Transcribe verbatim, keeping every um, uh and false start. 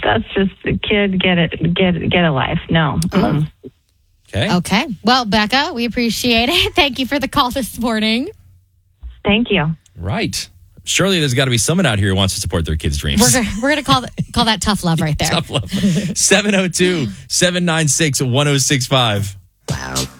that's just a kid. Get it. Get get a life. No. Mm. Okay. Okay. Well, Becca, we appreciate it. Thank you for the call this morning. Thank you. Right. Surely there's got to be someone out here who wants to support their kids' dreams. We're gonna, we're gonna call that, call that tough love right there. Tough love. seven oh two, seven nine six, one oh six five. Wow.